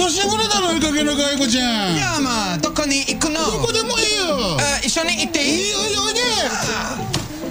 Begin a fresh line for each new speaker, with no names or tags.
年頃だろ、追いかけのかいこちゃん。
いや、まあどこに行くの？
どこでもいいよ。
一緒に行っていい？